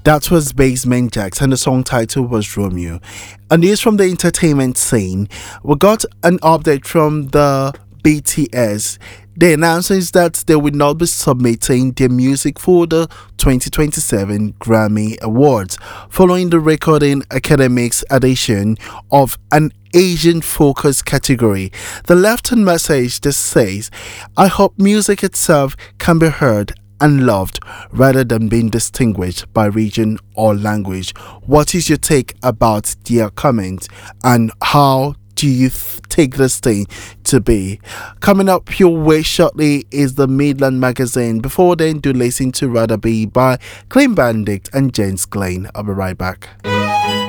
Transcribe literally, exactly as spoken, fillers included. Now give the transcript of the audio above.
That was Basement Jacks, and the song title was Romeo. And news from the entertainment scene, we got an update from the B T S. They announced that they will not be submitting their music for the twenty twenty-seven Grammy Awards following the Recording Academy's addition of an Asian focus category. The left a message that says, "I hope music itself can be heard and loved rather than being distinguished by region or language." What is your take about their comment, and how do you th- take this thing to be? Coming up your way shortly is the Midland Magazine. Before then, do listen to Rather Be by Clean Bandit and James Glenn. I'll be right back.